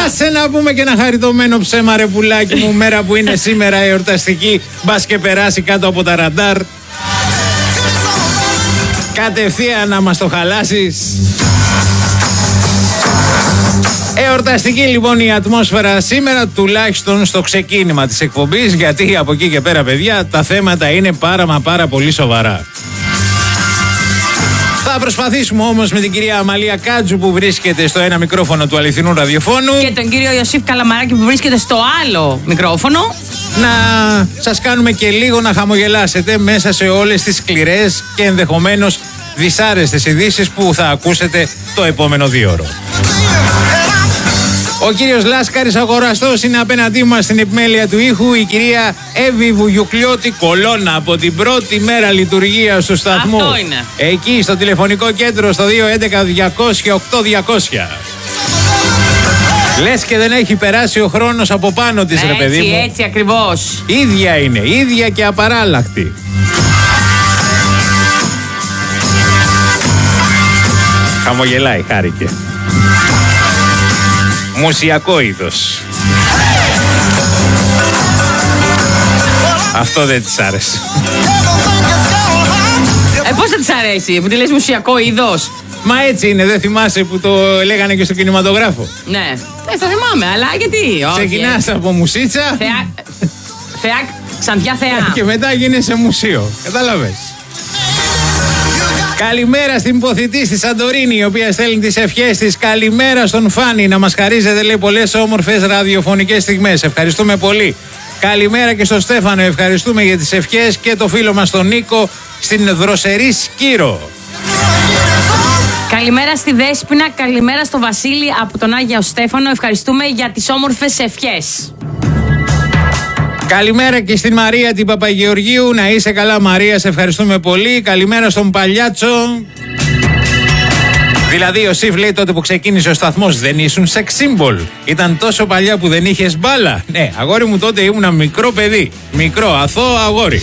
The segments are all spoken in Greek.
Άσε να πούμε και ένα χαριτωμένο ψέμα, ρε πουλάκι μου. Μέρα που είναι σήμερα εορταστική, μπας και περάσει κάτω από τα ραντάρ. Κατευθείαν να μας το χαλάσεις. Εορταστική λοιπόν η ατμόσφαιρα σήμερα, τουλάχιστον στο ξεκίνημα της εκπομπής, γιατί από εκεί και πέρα, παιδιά, τα θέματα είναι πάρα πολύ σοβαρά. Θα προσπαθήσουμε όμως με την κυρία Αμαλία Κάτζου που βρίσκεται στο ένα μικρόφωνο του αληθινού ραδιοφώνου και τον κύριο Ιωσήφ Καλαμαράκη που βρίσκεται στο άλλο μικρόφωνο να σας κάνουμε και λίγο να χαμογελάσετε μέσα σε όλες τις σκληρές και ενδεχομένως δυσάρεστες ειδήσεις που θα ακούσετε το επόμενο 2ωρο. Ο κύριος Λάσκαρης Αγοραστός είναι απέναντί μας στην επιμέλεια του ήχου. Η κυρία Εύη Βουγιουκλιώτη Κολώνα από την πρώτη μέρα λειτουργίας του σταθμού. Αυτό είναι. Εκεί στο τηλεφωνικό κέντρο στο 211-200-8200. Λες και δεν έχει περάσει ο χρόνος από πάνω της, ρε παιδί μου. Έτσι ακριβώς. Ίδια είναι, ίδια και απαράλλαχτη. Χαμογελάει, χάρηκε. Μουσιακό είδος. Αυτό δεν της άρεσε. Πώς δεν της αρέσει που τη λες μουσιακό είδος? Μα έτσι είναι, δεν θυμάσαι που το λέγανε και στο κινηματογράφο? Ναι, δεν το θυμάμαι, αλλά γιατί? Ξεκινάς από μουσίτσα θεά, Ξαντιά θεά. και μετά γίνεσαι μουσείο. Κατάλαβες? Καλημέρα στην υποθητή στη Σαντορίνη, η οποία στέλνει τις ευχές της. Καλημέρα στον Φάνη, να μας χαρίζετε, λέει, πολλές όμορφες ραδιοφωνικές στιγμές. Ευχαριστούμε πολύ. Καλημέρα και στον Στέφανο, ευχαριστούμε για τις ευχές, και το φίλο μας τον Νίκο στην Δροσερή Σκύρο. Καλημέρα στη Δέσποινα, καλημέρα στο Βασίλη από τον Άγιο Στέφανο, ευχαριστούμε για τις όμορφες ευχές. Καλημέρα και στην Μαρία την Παπαγεωργίου. Να είσαι καλά, Μαρία, σε ευχαριστούμε πολύ. Καλημέρα στον Παλιάτσο. Δηλαδή ο Σιφ λέει, τότε που ξεκίνησε ο σταθμός δεν ήσουν sex symbol? Ήταν τόσο παλιά που δεν είχες μπάλα? Ναι, αγόρι μου, τότε ήμουνα μικρό παιδί. Μικρό, αθώο αγόρι.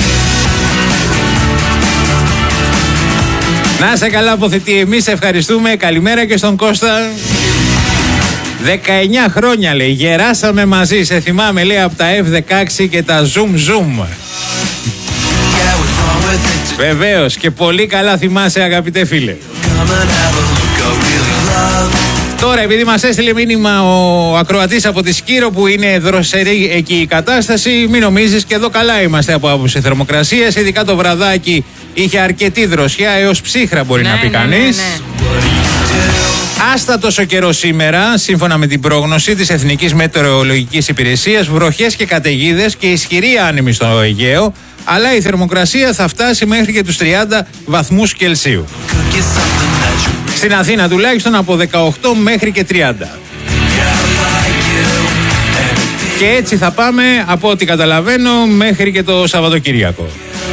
Να είσαι καλά, αποθετή, εμείς ευχαριστούμε. Καλημέρα και στον Κώστα. 19 χρόνια, λέει, γεράσαμε μαζί. Σε θυμάμαι, λέει, από τα F16 και τα zoom. Βεβαίως, και πολύ καλά θυμάσαι, αγαπητέ φίλε. Τώρα, επειδή μας έστειλε μήνυμα ο ακροατής από τη Σκύρο, που είναι δροσερή εκεί η κατάσταση, μην νομίζεις, και εδώ καλά είμαστε από άποψη θερμοκρασίας. Ειδικά το βραδάκι είχε αρκετή δροσιά, έως ψύχρα μπορεί να πει κανείς. Άστα τόσο καιρό σήμερα, σύμφωνα με την πρόγνωση της Εθνικής Μετεωρολογικής Υπηρεσίας, βροχές και καταιγίδες και ισχυρή άνεμη στο Αιγαίο, αλλά η θερμοκρασία θα φτάσει μέχρι και τους 30 βαθμούς Κελσίου. Στην Αθήνα τουλάχιστον από 18 μέχρι και 30. Και έτσι θα πάμε, από ό,τι καταλαβαίνω, μέχρι και το Σαββατοκύριακο.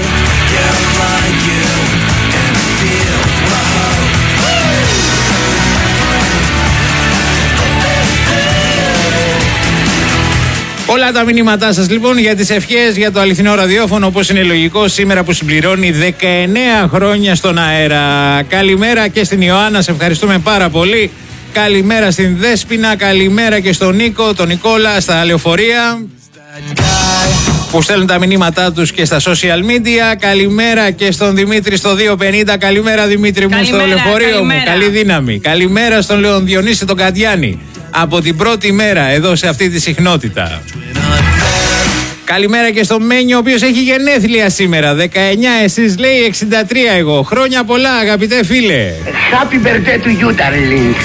Όλα τα μηνύματά σας λοιπόν για τις ευχές για το αληθινό ραδιόφωνο, όπως είναι λογικό, σήμερα που συμπληρώνει 19 χρόνια στον αέρα. Καλημέρα και στην Ιωάννα, σε ευχαριστούμε πάρα πολύ. Καλημέρα στην Δέσποινα, καλημέρα και στον Νίκο, τον Νικόλα στα λεωφορεία που στέλνουν τα μηνύματά τους και στα social media. Καλημέρα και στον Δημήτρη στο 250. Καλημέρα, Δημήτρη μου, στο λεωφορείο μου. Καλή δύναμη. Καλημέρα στον Λέον Διονύση τον Καντιάνη από την πρώτη μέρα εδώ σε αυτή τη συχνότητα. Καλημέρα και στο Μένιο, ο οποίος έχει γενέθλια σήμερα. 19, εσείς, λέει, 63 εγώ. Χρόνια πολλά, αγαπητέ φίλε. Happy birthday to you, darling.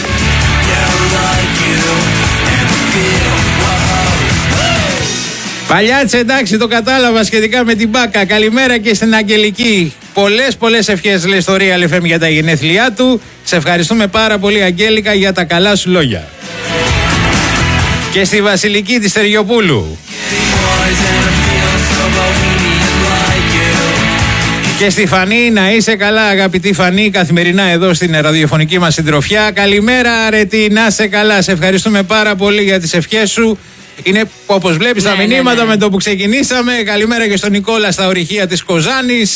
Παλιάτσε, εντάξει, το κατάλαβα σχετικά με την Μπάκα. Καλημέρα και στην Αγγελική. Πολλές ευχές, λέει, στο Real FM για τα γενέθλιά του. Σε ευχαριστούμε πάρα πολύ, Αγγέλικα, για τα καλά σου λόγια. Και στη Βασιλική της Τεργιοπούλου. Και στη Φανή, να είσαι καλά, αγαπητή Φανή, καθημερινά εδώ στην ραδιοφωνική μας συντροφιά. Καλημέρα, Αρετή, να είσαι καλά. Σε ευχαριστούμε πάρα πολύ για τις ευχές σου. Είναι, όπως βλέπεις, τα μηνύματα με το που ξεκινήσαμε. Καλημέρα και στον Νικόλα στα ορυχεία της Κοζάνης.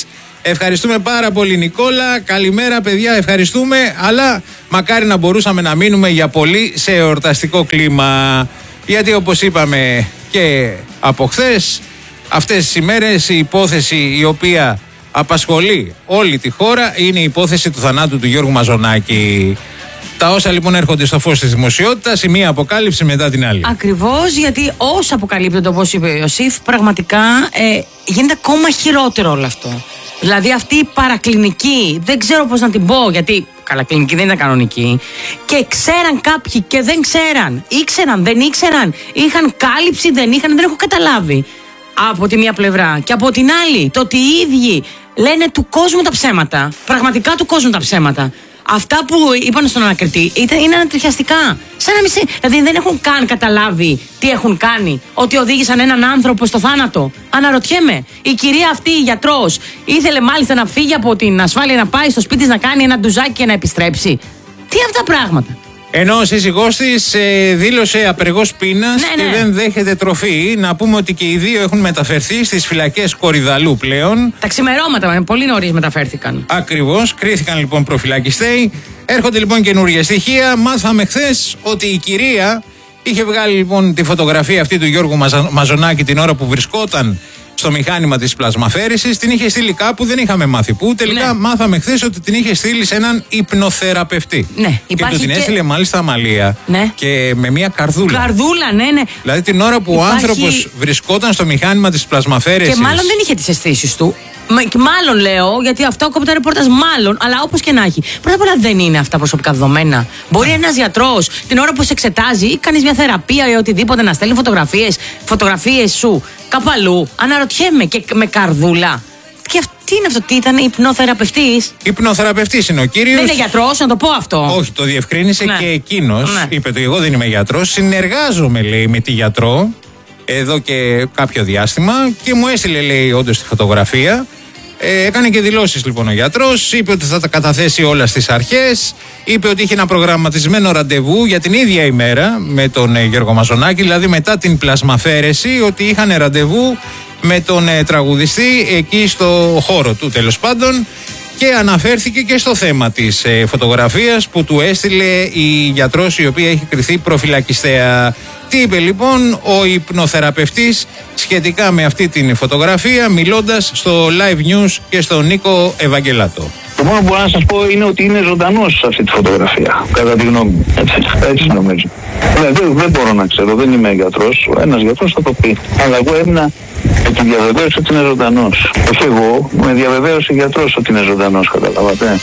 Ευχαριστούμε πάρα πολύ, Νικόλα. Καλημέρα, παιδιά. Ευχαριστούμε. Αλλά μακάρι να μπορούσαμε να μείνουμε για πολύ σε εορταστικό κλίμα. Γιατί όπως είπαμε και από χθες, αυτές τις ημέρες η υπόθεση η οποία απασχολεί όλη τη χώρα είναι η υπόθεση του θανάτου του Γιώργου Μαζονάκη. Τα όσα λοιπόν έρχονται στο φως της δημοσιότητας, η μία αποκάλυψη μετά την άλλη. Ακριβώς, γιατί όσα αποκαλύπτονται, όπως είπε ο Ιωσήφ, πραγματικά γίνεται ακόμα χειρότερο όλο αυτό. Δηλαδή αυτή η παρακλινική, δεν ξέρω πώς να την πω, γιατί καλά, κλινική δεν ήταν κανονική, και ξέραν κάποιοι και δεν ξέραν, ήξεραν, δεν ήξεραν, είχαν κάλυψη, δεν είχαν, δεν έχω καταλάβει. Από τη μία πλευρά. Και από την άλλη, το ότι οι ίδιοι λένε του κόσμου τα ψέματα. Πραγματικά του κόσμου τα ψέματα. Αυτά που είπαν στον ανακριτή είναι ανατριχιαστικά. Σαν να μην δηλαδή δεν έχουν καν καταλάβει τι έχουν κάνει. Ότι οδήγησαν έναν άνθρωπο στο θάνατο. Αναρωτιέμαι. Η κυρία αυτή, η γιατρός, ήθελε μάλιστα να φύγει από την ασφάλεια, να πάει στο σπίτι της, να κάνει ένα ντουζάκι και να επιστρέψει. Τι αυτά πράγματα. Ενώ ο σύζυγός της δήλωσε απεργός πείνας και δεν δέχεται τροφή. Να πούμε ότι και οι δύο έχουν μεταφερθεί στις φυλακές Κορυδαλού πλέον. Τα ξημερώματα, πολύ νωρίς μεταφέρθηκαν. Ακριβώς, κρίθηκαν λοιπόν προφυλακιστέοι. Έρχονται λοιπόν καινούργια στοιχεία. Μάθαμε χθες ότι η κυρία είχε βγάλει λοιπόν τη φωτογραφία αυτή του Γιώργου Μαζονάκη την ώρα που βρισκόταν στο μηχάνημα της πλασμαφέρησης. Την είχε στείλει κάπου, δεν είχαμε μάθει πού. Τελικά μάθαμε χθες ότι την είχε στείλει σε έναν υπνοθεραπευτή. Ναι, και του την έστειλε μάλιστα αμαλία. Ναι. Και με μια καρδούλα. Καρδούλα, ναι. Δηλαδή την ώρα που ο άνθρωπος βρισκόταν στο μηχάνημα της πλασμαφέρησης. Και μάλλον δεν είχε τις αισθήσεις του. Και μάλλον λέω, γιατί αυτό κόβει το ρεπορτάζ, μάλλον, αλλά όπως και να έχει. Πρώτα απ' όλα δεν είναι αυτά προσωπικά δεδομένα. Μπορεί ένας γιατρός την ώρα που σε εξετάζει ή κάνεις μια θεραπεία ή οτιδήποτε να στέλνει φωτογραφίες σου κάπου αλλού. Αναρωτιέμαι, και με καρδούλα. Και τι είναι αυτό, τι ήταν, υπνοθεραπευτής? Υπνοθεραπευτής είναι ο κύριος. Δεν είναι γιατρός, να το πω αυτό. Όχι, το διευκρίνησε και εκείνος. Είπε ότι εγώ δεν είμαι γιατρός. Συνεργάζομαι, λέει, με τη γιατρό εδώ και κάποιο διάστημα και μου έστειλε, λέει, όντως τη φωτογραφία. Έκανε και δηλώσεις λοιπόν ο γιατρός. Είπε ότι θα τα καταθέσει όλα στις αρχές. Είπε ότι είχε ένα προγραμματισμένο ραντεβού για την ίδια ημέρα με τον Γιώργο Μαζονάκη, δηλαδή μετά την πλασμαφέρεση, ότι είχαν ραντεβού με τον τραγουδιστή εκεί στο χώρο του, τέλος πάντων. Και αναφέρθηκε και στο θέμα της φωτογραφίας που του έστειλε η γιατρός, η οποία έχει κριθεί προφυλακιστέα. Τι είπε λοιπόν ο υπνοθεραπευτής σχετικά με αυτή την φωτογραφία, μιλώντας στο Live News και στον Νίκο Ευαγγελάτο? Το μόνο που μπορώ να σας πω είναι ότι είναι ζωντανός σε αυτή τη φωτογραφία, κατά τη γνώμη μου. Έτσι νομίζω. Δεν μπορώ να ξέρω, δεν είμαι γιατρός. Ένας γιατρός θα το πει. Αλλά εγώ έμεινα με τη διαβεβαίωση ότι είναι ζωντανός. Όχι εγώ, με διαβεβαίωση γιατρός ότι είναι ζωντανός, καταλαβαίνετε.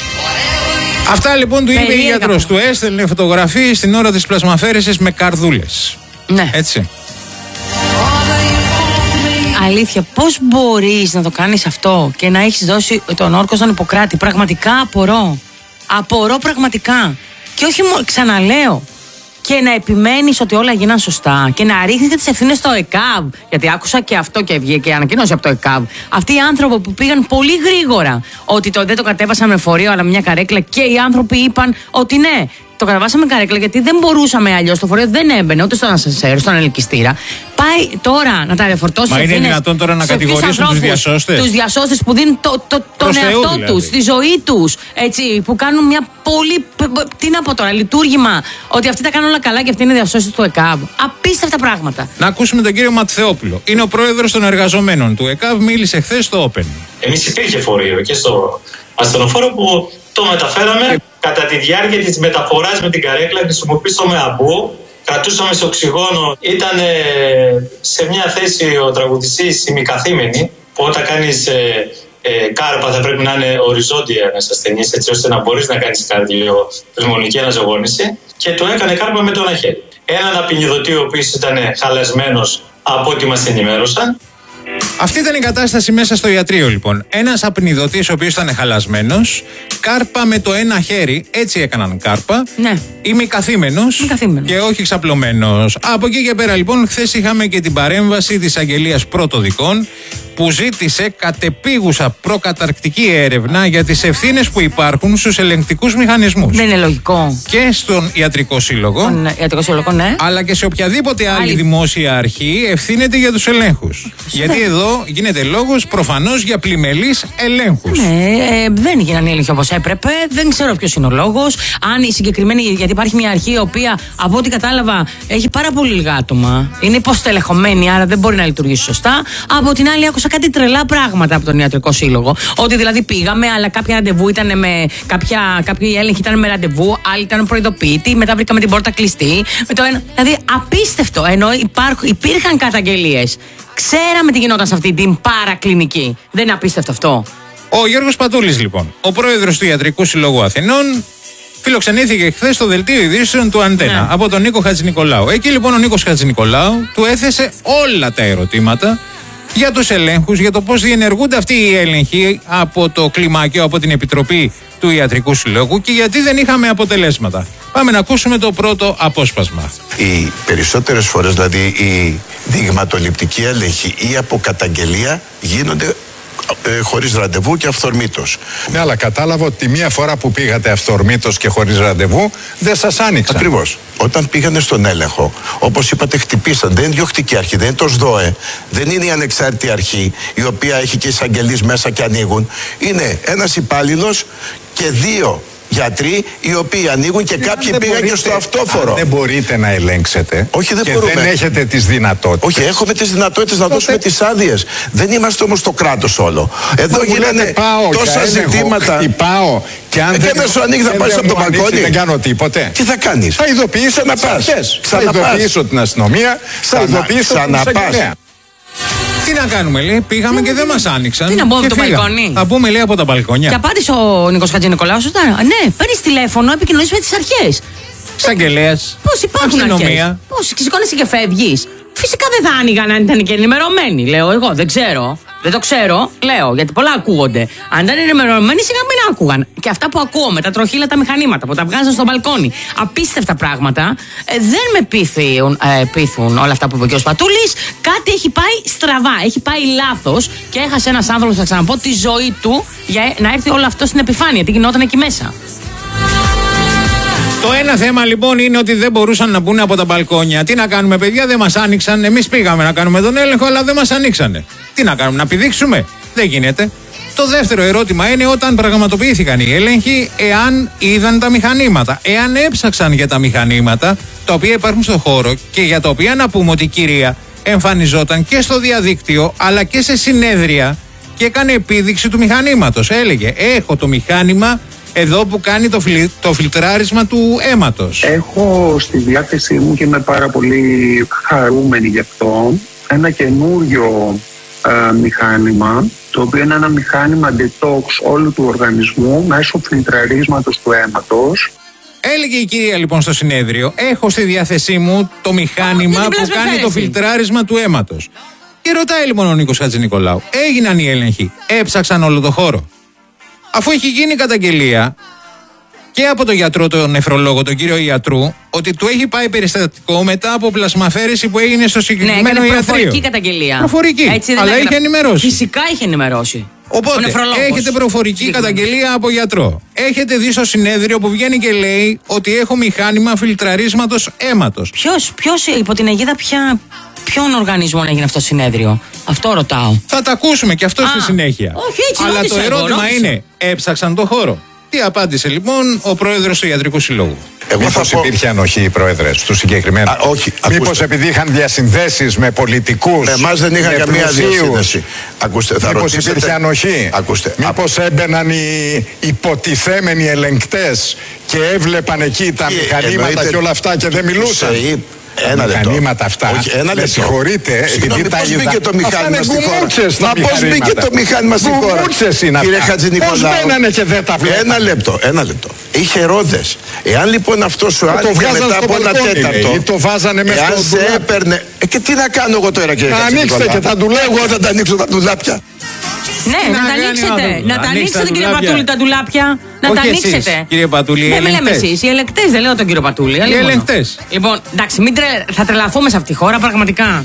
Αυτά λοιπόν του είπε η γιατρός. Του έστελνε φωτογραφίες στην ώρα της πλασμαφέρησης με καρδούλες. Ναι. Έτσι. Αλήθεια, πώς μπορείς να το κάνεις αυτό και να έχεις δώσει τον όρκο στον Ιπποκράτη? Πραγματικά απορώ. Απορώ πραγματικά. Και όχι μόνο, ξαναλέω, και να επιμένεις ότι όλα γίναν σωστά και να ρίχνεις και τις ευθύνες στο ΕΚΑΒ. Γιατί άκουσα και αυτό και βγήκε ανακοίνωση από το ΕΚΑΒ. Αυτοί οι άνθρωποι που πήγαν πολύ γρήγορα, ότι δεν το κατέβασαν με φορείο αλλά με μια καρέκλα, και οι άνθρωποι είπαν ότι ναι, το κατεβάσαμε καρέκλα γιατί δεν μπορούσαμε αλλιώς. Το φορείο δεν έμπαινε ούτε στον ασανσέρ, στον ελκυστήρα. Πάει τώρα να τα διαφορτώσει. Μα είναι δυνατόν τώρα να κατηγορήσουν τους διασώστες? Τους διασώστες που δίνουν τον εαυτό δηλαδή τους, τη ζωή τους. Έτσι, που κάνουν μια πολύ. Τι να πω τώρα, λειτουργήμα. Ότι αυτοί τα κάνουν όλα καλά και αυτοί είναι διασώστες του ΕΚΑΒ. Απίστευτα πράγματα. Να ακούσουμε τον κύριο Ματθεόπουλο. Είναι ο πρόεδρος των εργαζομένων του ΕΚΑΒ. Μίλησε χθες στο Open. Εμείς υπήρχε φορείο και στο ασθενοφόρο που το μεταφέραμε. Κατά τη διάρκεια της μεταφοράς με την καρέκλα χρησιμοποιήσαμε αμπού, κρατούσαμε σε οξυγόνο. Ήταν σε μια θέση ο τραγουδιστής ημικαθήμενη, που όταν κάνεις κάρπα θα πρέπει να είναι οριζόντια ένας ασθενής, έτσι ώστε να μπορείς να κάνεις καρδιοπνευμονική αναζωογόνηση, και του έκανε κάρπα με το ένα χέρι. Έναν απεινιδωτή ο οποίος ήταν χαλασμένος από ό,τι μας ενημέρωσαν. Αυτή ήταν η κατάσταση μέσα στο ιατρείο λοιπόν. Ένας απεινιδωτής ο οποίος ήταν χαλασμένος, κάρπα με το ένα χέρι, έτσι έκαναν κάρπα. Ναι. Ημικαθήμενος και όχι ξαπλωμένος. Από εκεί και πέρα λοιπόν, χθες είχαμε και την παρέμβαση της Αγγελίας Πρωτοδικών, που ζήτησε κατεπίγουσα προκαταρκτική έρευνα για τις ευθύνες που υπάρχουν στους ελεγκτικούς μηχανισμούς. Δεν είναι λογικό. Και στον Ιατρικό Σύλλογο. Ιατρικό Σύλλογο, ναι. Αλλά και σε οποιαδήποτε άλλη δημόσια αρχή ευθύνεται για τους ελέγχους. Γιατί εδώ εδώ γίνεται λόγος προφανώς για πλημελείς ελέγχους. Ναι, δεν έγιναν οι έλεγχοι όπως έπρεπε. Δεν ξέρω ποιος είναι ο λόγος. Αν η συγκεκριμένη, γιατί υπάρχει μια αρχή η οποία από ό,τι κατάλαβα έχει πάρα πολύ λίγα άτομα. Είναι υποστελεχωμένη, άρα δεν μπορεί να λειτουργήσει σωστά. Από την άλλη, άκουσα κάτι τρελά πράγματα από τον Ιατρικό Σύλλογο. Ότι δηλαδή πήγαμε, αλλά κάποια ραντεβού ήταν με. Κάποιοι έλεγχοι ήταν με ραντεβού, άλλοι ήταν προειδοποιητοί, μετά βρήκαμε την πόρτα κλειστή. Δηλαδή απίστευτο. Ενώ υπήρχαν καταγγελίες. Ξέραμε τι γινόταν σε αυτή την παρακλινική. Δεν είναι απίστευτο αυτό? Ο Γιώργος Πατούλης, λοιπόν, ο πρόεδρος του Ιατρικού Συλλόγου Αθηνών, φιλοξενήθηκε χθες στο δελτίο ειδήσεων του Αντένα από τον Νίκο Χατζηνικολάου. Εκεί λοιπόν ο Νίκος Χατζηνικολάου του έθεσε όλα τα ερωτήματα για τους ελέγχους, για το πώς διενεργούνται αυτοί οι έλεγχοι από το κλιμάκιο, από την Επιτροπή του Ιατρικού Συλλόγου και γιατί δεν είχαμε αποτελέσματα. Πάμε να ακούσουμε το πρώτο απόσπασμα. Οι περισσότερες φορές, δηλαδή οι δειγματοληπτικοί έλεγχοι ή από καταγγελία γίνονται χωρίς ραντεβού και αυθορμήτως. Ναι, αλλά κατάλαβα ότι μία φορά που πήγατε αυθορμήτως και χωρίς ραντεβού δεν σας άνοιξαν. Ακριβώς. Όταν πήγανε στον έλεγχο, όπως είπατε, χτυπήσαν. Δεν είναι διοκτική αρχή, δεν είναι το ΣΔΟΕ, δεν είναι η ανεξάρτητη αρχή η οποία έχει και εισαγγελείς μέσα και ανοίγουν. Είναι ένας υπάλληλος και 2 γιατροί οι οποίοι ανοίγουν και κάποιοι πήγαν και στο αυτόφορο. Δεν μπορείτε να ελέγξετε. Όχι, δεν και μπορούμε. Δεν έχετε τις δυνατότητες. Όχι, έχουμε τις δυνατότητες να δώσουμε τις άδειες. Δεν είμαστε όμως το κράτος όλο. Εδώ γίνανε τόσα ζητήματα. Πάω και αν δεν σου ανοίγει, θα πάρεις από το μπαλκόνι. Δεν κάνω τίποτε. Τι θα κάνεις? Θα ειδοποιήσω τις αρχές. Θα ειδοποιήσω την αστυνομία. Θα ειδοποιήσω την εισαγγελέα. Τι να κάνουμε, λέει, πήγαμε και δεν μας άνοιξαν. Τι να μπω από το μπαλκόνι? Θα πούμε, λέει, από τα μπαλκόνια. Και απάντησε ο Νίκος Χατζηνικολάου, σωστά. Ναι, παίρνεις τηλέφωνο, επικοινωνείς με τις αρχές. Εισαγγελέας. Πώς υπάρχουν αρχές? Πώς, σηκώνεσαι και φεύγεις? Φυσικά δεν θα άνοιγαν αν ήταν και ενημερωμένοι, λέω εγώ. Δεν ξέρω. Δεν το ξέρω, λέω, γιατί πολλά ακούγονται. Αν ήταν ενημερωμένοι, σιγά μην άκουγαν. Και αυτά που ακούω με τα τροχύλα, τα μηχανήματα που τα βγάζαν στο μπαλκόνι. Απίστευτα πράγματα. Δεν με πείθουν όλα αυτά που είπε ο κ. Πατούλης. Κάτι έχει πάει στραβά, έχει πάει λάθος και έχασε ένας άνθρωπος, θα ξαναπώ, τη ζωή του για να έρθει όλο αυτό στην επιφάνεια. Τι γινόταν εκεί μέσα. Το ένα θέμα λοιπόν είναι ότι δεν μπορούσαν να μπουν από τα μπαλκόνια. Τι να κάνουμε, παιδιά, δεν μας άνοιξαν. Εμείς πήγαμε να κάνουμε τον έλεγχο, αλλά δεν μας ανοίξανε. Τι να κάνουμε, να πηδήξουμε? Δεν γίνεται. Το δεύτερο ερώτημα είναι όταν πραγματοποιήθηκαν οι έλεγχοι, εάν είδαν τα μηχανήματα. Εάν έψαξαν για τα μηχανήματα τα οποία υπάρχουν στο χώρο και για τα οποία να πούμε ότι η κυρία εμφανιζόταν και στο διαδίκτυο αλλά και σε συνέδρια και έκανε επίδειξη του μηχανήματος. Έλεγε, έχω το μηχάνημα εδώ που κάνει το φιλτράρισμα του αίματος. Έχω στη διάθεσή μου και είμαι πάρα πολύ χαρούμενη γι' αυτό ένα καινούριο μηχάνημα, το οποίο είναι ένα μηχάνημα detox όλου του οργανισμού μέσω φιλτραρίσματος του αίματος. Έλεγε η κυρία λοιπόν στο συνέδριο, έχω στη διάθεσή μου το μηχάνημα που κάνει το φιλτράρισμα του αίματος. Και ρωτάει λοιπόν ο Νίκος Χατζηνικολάου, έγιναν οι έλεγχοι, έψαξαν όλο το χώρο? Αφού έχει γίνει καταγγελία και από τον γιατρό, τον νεφρολόγο, τον κύριο Ιατρού, ότι του έχει πάει περιστατικό μετά από πλασμαφέρεση που έγινε στο συγκεκριμένο ιατρείο. Ναι, προφορική καταγγελία. Προφορική, έτσι αλλά είχε ενημερώσει. Φυσικά είχε ενημερώσει. Οπότε, έχετε προφορική καταγγελία από γιατρό. Έχετε δει στο συνέδριο που βγαίνει και λέει ότι έχω μηχάνημα φιλτραρίσματος αίματος. Ποιος υπό την αιγίδα ποιον οργανισμό έγινε αυτό το συνέδριο? Αυτό ρωτάω. Θα τα ακούσουμε και αυτό στη συνέχεια. Όχι, έτσι αλλά ρώτησα, το ερώτημα είναι, έψαξαν το χώρο? Τι απάντησε λοιπόν ο πρόεδρος του Ιατρικού Συλλόγου? Μήπως υπήρχε ανοχή, πρόεδρε, στους συγκεκριμένους? Όχι. Μήπως επειδή είχαν διασυνδέσεις με πολιτικούς? Με εμάς δεν είχαν καμία διασύνδεση. Ακούστε, θα μήπως υπήρχε ανοχή? Ακούστε. Μήπως έμπαιναν οι υποτιθέμενοι ελεγκτές και έβλεπαν εκεί τα μηχανήματα και όλα αυτά και δεν μιλούσαν? Ένα λεπτό. Μηχανήματα αυτά. Όχι, ένα λεπτό. Με συγχωρείτε. Συγγνώμη, πώς μπήκε το μηχάνημα στη χώρα? Μα πώς μπήκε το μηχάνημα στη χώρα? Γκουμούτσες είναι αυτά. Κύριε Χατζηνικολάου. Πώς μπαίνανε και δεν τα βλέπανε? Ένα λεπτό. Είχε ρόδες. Εάν λοιπόν αυτό σου άνοιγε μετά από ένα τέταρτο. Ή το βάζανε μέσα στο ντουλάπι. Εάν σε έπαιρνε. Και τι να κάνω εγώ τώρα, κύριε Χατζηνικολάου? Ανοίξτε και τα ντουλάπια. Εγώ θα τα ανοίξω τα ντουλάπια. Ναι, να τα ανοίξετε. Να τα ανοίξετε, κύριε Πατούλη, τα ντουλάπια. Να τα ανοίξετε. Κύριε Πατούλη, δεν λέμε εσείς. Οι ελεκτές, δεν λέω τον κύριο Πατούλη. Οι ελεκτές. Λοιπόν, εντάξει, θα τρελαθούμε σε αυτή τη χώρα, πραγματικά.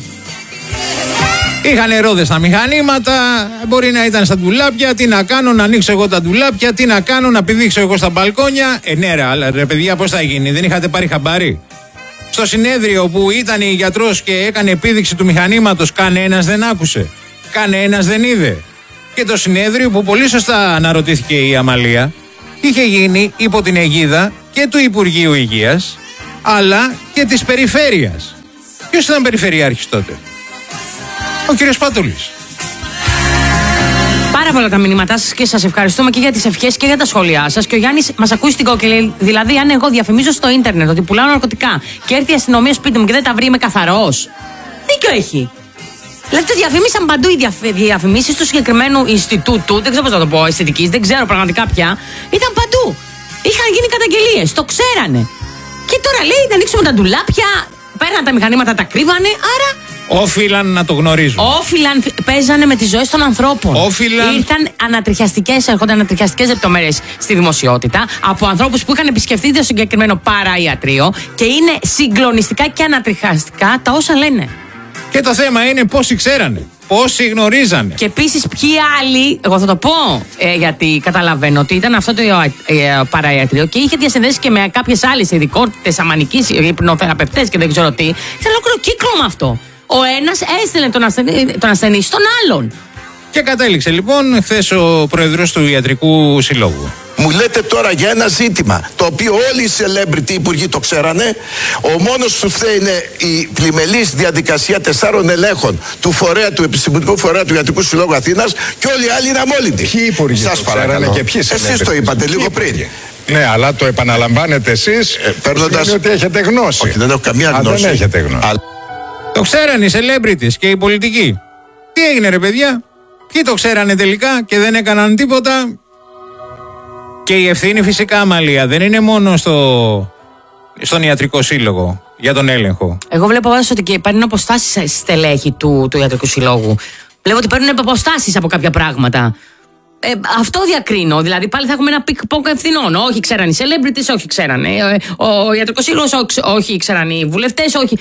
Είχαν ρόδες στα μηχανήματα, μπορεί να ήταν στα ντουλάπια. Τι να κάνω, να ανοίξω εγώ τα ντουλάπια? Τι να κάνω, να πηδήξω εγώ στα μπαλκόνια? Ναι, αλλά ρε παιδιά, πώς θα γίνει? Δεν είχατε πάρει χαμπάρι? Στο συνέδριο που ήταν η γιατρός και έκανε επίδειξη του μηχανήματος, κανένας δεν άκουσε. Κανένας δεν είδε. Και το συνέδριο, που πολύ σωστά αναρωτήθηκε η Αμαλία, είχε γίνει υπό την αιγίδα και του Υπουργείου Υγείας, αλλά και της Περιφέρειας. Ποιος ήταν περιφερειάρχης τότε? Ο κύριος Πατούλης. Πάρα πολλά τα μηνύματά σας και σας ευχαριστούμε και για τις ευχές και για τα σχόλιά σας. Και ο Γιάννης μας ακούει στην κόκκινη. Δηλαδή, αν εγώ διαφημίζω στο ίντερνετ ότι πουλάω ναρκωτικά και έρθει η αστυνομία σπίτι μου και δεν τα βρει, είμαι καθαρός. Δίκιο έχει. Δηλαδή, το διαφήμισαν παντού οι διαφημίσεις του συγκεκριμένου Ινστιτούτου, δεν ξέρω πώς να το πω, αισθητικής, δεν ξέρω πραγματικά πια. Ήταν παντού. Είχαν γίνει καταγγελίες, το ξέρανε. Και τώρα λέει να ανοίξουμε τα ντουλάπια, παίρναν τα μηχανήματα, τα κρύβανε, άρα. Όφυλαν να το γνωρίζουν. Όφυλαν, παίζανε με τις ζωές των ανθρώπων. Ήρθαν έρχονταν ανατριχιαστικές λεπτομέρειες στη δημοσιότητα από ανθρώπους που είχαν επισκεφτεί το συγκεκριμένο παραϊατρείο και είναι συγκλονιστικά και ανατριχιαστικά τα όσα λένε. Και το θέμα είναι πόσοι ξέρανε, πόσοι γνωρίζανε. Και επίσης ποιοι άλλοι, εγώ θα το πω, γιατί καταλαβαίνω ότι ήταν αυτό το παραϊατρείο και είχε διασυνδέσει και με κάποιες άλλες ειδικότητες, σαμανικής, υπνοθεραπευτές και δεν ξέρω τι. Ήταν ολόκληρο κύκλωμα αυτό. Ο ένας έστελνε τον ασθενή στον άλλον. Και κατέληξε λοιπόν χθες ο πρόεδρος του Ιατρικού Συλλόγου. Μου λέτε τώρα για ένα ζήτημα το οποίο όλοι οι celebrity υπουργοί το ξέρανε. Ο μόνος που φταίει είναι η πλημελής διαδικασία 4 ελέγχων του Επιστημονικού Φορέα του Ιατρικού Συλλόγου Αθήνας και όλοι οι άλλοι είναι αμόλυντοι. Ποιοι υπουργοί σας παρακαλώ και ποιοι celebrity? Εσείς το είπατε λίγο πριν. Ναι, αλλά το επαναλαμβάνετε εσείς παίρνοντας ότι έχετε γνώση. Όχι, δεν έχω καμία γνώση. Δεν έχετε γνώση. Το ξέρανε οι celebrities και οι πολιτικοί. Τι έγινε ρε παιδιά? Ποιοι το ξέρανε τελικά και δεν έκαναν τίποτα? Και η ευθύνη φυσικά, Αμαλία, δεν είναι μόνο στον Ιατρικό Σύλλογο για τον έλεγχο. Εγώ βλέπω πάντως ότι και παίρνουν αποστάσεις στελέχη του Ιατρικού Συλλόγου. Βλέπω ότι παίρνουν αποστάσεις από κάποια πράγματα. Αυτό διακρίνω. Δηλαδή πάλι θα έχουμε ένα πικ-ποκ ευθυνών. Όχι ξέραν οι celebrities, όχι ξέρανε. Ο Ιατρικός Σύλλογος, όχι ξέραν οι βουλευτές, όχι.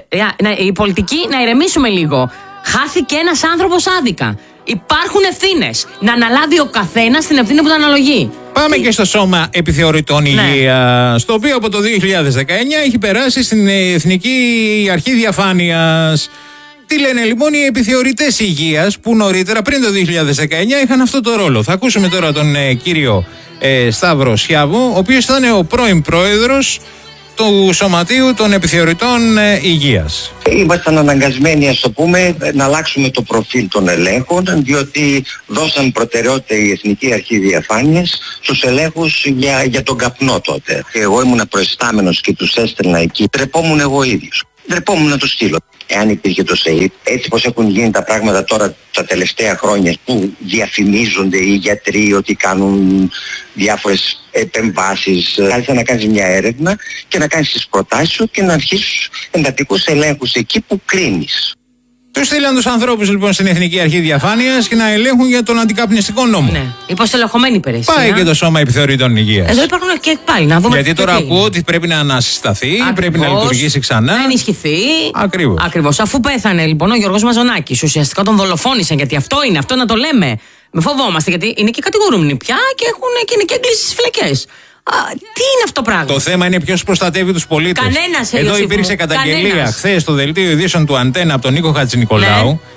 Οι πολιτικοί να ηρεμήσουμε λίγο. Χάθηκε ένας άνθρωπος άδικα. Υπάρχουν ευθύνες. Να αναλάβει ο καθένας την ευθύνη που του αναλογεί. Πάμε και στο Σώμα Επιθεωρητών Υγείας, το οποίο από το 2019 έχει περάσει στην Εθνική Αρχή Διαφάνειας. Τι λένε λοιπόν οι επιθεωρητές υγείας που νωρίτερα, πριν το 2019, είχαν αυτό το ρόλο. Θα ακούσουμε τώρα τον κύριο Σταύρο Σιάβο, ο οποίος ήταν ο πρώην πρόεδρος του Σωματείου των Επιθεωρητών Υγείας. Ήμασταν αναγκασμένοι, ας το πούμε, να αλλάξουμε το προφίλ των ελέγχων, διότι δώσαν προτεραιότητα η Εθνική Αρχή Διαφάνειας στους ελέγχους για τον καπνό τότε. Εγώ ήμουν προϊστάμενος και τους έστελνα εκεί. Τρεπόμουν εγώ ίδιος. Τρεπόμουν να τους στείλω. Εάν υπήρχε το ΣΕΙΠ, έτσι πως έχουν γίνει τα πράγματα τώρα τα τελευταία χρόνια, που διαφημίζονται οι γιατροί ότι κάνουν διάφορες επεμβάσεις, κάλεσα να κάνεις μια έρευνα και να κάνεις τις προτάσεις σου και να αρχίσεις εντατικούς ελέγχους εκεί που κρίνεις. Τους στείλαν τους ανθρώπους λοιπόν στην Εθνική Αρχή Διαφάνειας και να ελέγχουν για τον αντικαπνιστικό νόμο. Ναι, υποστελεχωμένη υπηρεσία. Πάει και το Σώμα Επιθεωρητών Υγείας. Εδώ υπάρχουν και πάλι να δούμε. Γιατί τώρα ακούω ότι πρέπει να ανασυσταθεί, πρέπει να λειτουργήσει ξανά. Να ενισχυθεί. Ακριβώς. Αφού πέθανε λοιπόν ο Γιώργος Μαζονάκης, ουσιαστικά τον δολοφόνησαν, γιατί αυτό είναι, αυτό να το λέμε. Με φοβόμαστε, γιατί είναι και κατηγορούμενοι πια και είναι και εγκλήσεις στις φυλακές. Τι είναι αυτό το πράγμα? Το θέμα είναι ποιος προστατεύει τους πολίτες. Κανένας. Εδώ υπήρξε καταγγελία χθες στο δελτίο ειδήσεων του Αντένα από τον Νίκο Χατζηνικολάου. Ναι.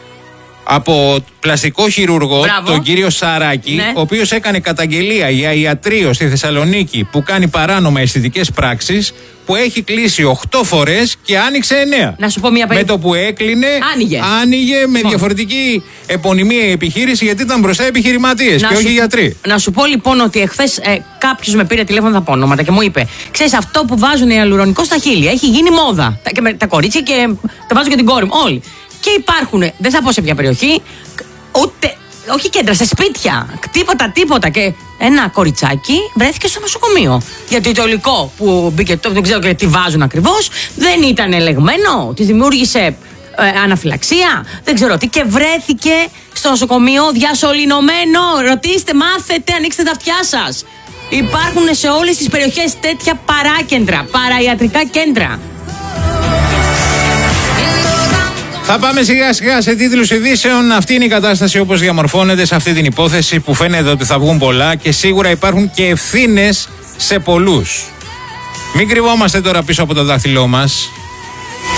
Από πλαστικό χειρουργό, τον κύριο Σαράκη, ναι, ο οποίος έκανε καταγγελία για ιατρείο στη Θεσσαλονίκη που κάνει παράνομα αισθητικές πράξεις, που έχει κλείσει 8 φορές και άνοιξε 9. Να σου πω μια με το που έκλεινε, άνοιγε με διαφορετική επωνυμία η επιχείρηση, γιατί ήταν μπροστά επιχειρηματίες και όχι γιατροί. Να σου πω λοιπόν ότι εχθές κάποιος με πήρε τηλέφωνο, θα πω ονόματα, και μου είπε: ξέρεις, αυτό που βάζουν ιαλουρονικό στα χείλη έχει γίνει μόδα. Τα κορίτσια και τα βάζω και την κόρη μου. Όλοι. Και υπάρχουν, δεν θα πω σε ποια περιοχή, ούτε, όχι κέντρα, σε σπίτια, τίποτα. Και ένα κοριτσάκι βρέθηκε στο νοσοκομείο. Γιατί το υλικό που μπήκε, δεν ξέρω και τι βάζουν ακριβώς, δεν ήταν ελεγμένο, τη δημιούργησε αναφυλαξία, δεν ξέρω τι, και βρέθηκε στο νοσοκομείο διασωληνωμένο. Ρωτήστε, μάθετε, ανοίξτε τα αυτιά σας. Υπάρχουν σε όλες τις περιοχές τέτοια παράκεντρα, παραϊατρικά κέντρα. Θα πάμε σιγά σιγά σε τίτλους ειδήσεων. Αυτή είναι η κατάσταση όπως διαμορφώνεται σε αυτή την υπόθεση, που φαίνεται ότι θα βγουν πολλά και σίγουρα υπάρχουν και ευθύνες σε πολλούς. Μην κρυβόμαστε τώρα πίσω από το δάχτυλό μας.